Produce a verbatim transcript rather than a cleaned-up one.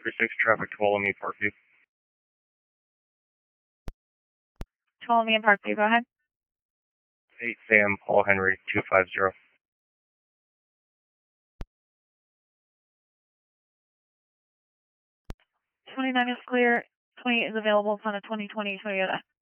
three six, traffic Tuolumne Parkview. Tuolumne and Parkview, go ahead. eight Sam Paul Henry two five zero. twenty-nine is clear. twenty-eight is available upon a twenty twenty Toyota.